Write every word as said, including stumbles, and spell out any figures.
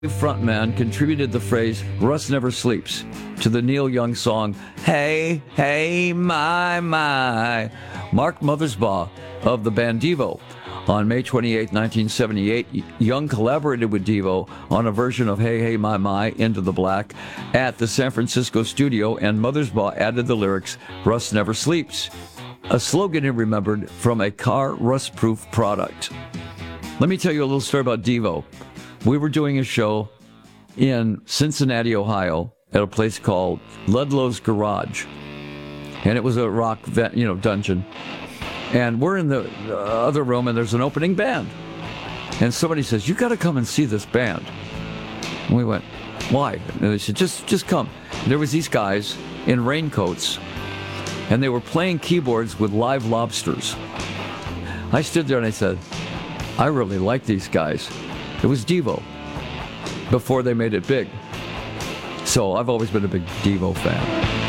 frontman contributed the phrase "Russ never sleeps" to the Neil Young song "Hey, Hey, My, My." Mark Mothersbaugh of the band Devo. On May twenty-eighth, nineteen seventy-eight, Young collaborated with Devo on a version of Hey, Hey, My, My, Into the Black at the San Francisco studio, and Mothersbaugh added the lyrics, "Russ never sleeps," a slogan he remembered from a car rust-proof product. Let me tell you a little story about Devo. We were doing a show in Cincinnati, Ohio, at a place called Ludlow's Garage, and it was a rock, you know, dungeon. And we're in the other room, and there's an opening band. And somebody says, "You got to come and see this band." And we went, "Why?" And they said, "Just, just come." There was these guys in raincoats, and they were playing keyboards with live lobsters. I stood there and I said, "I really like these guys." It was Devo before they made it big. So I've always been a big Devo fan.